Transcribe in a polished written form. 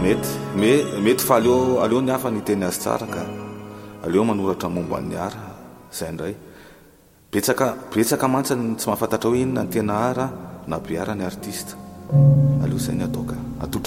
mety fa aleo ny hafa nyteny azy tsara ka aleo manoratra momba ny ara zay ndray betsaka mantsany tsy mahafantatra hoe inona ny tena ara na be ara ny artista aleo zay ny ataoka atotra